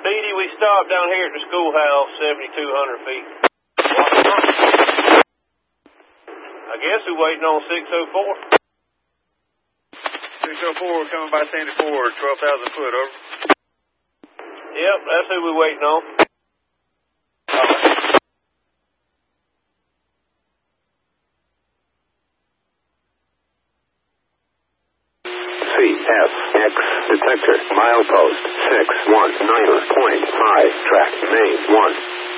Petey, we stopped down here at the schoolhouse, 7,200 feet. I guess we're waiting on 604. 604 coming by Sandy Ford, 12,000 foot, over. Yep, that's who we're waiting on. CSX detector, milepost 619.5, track main 1.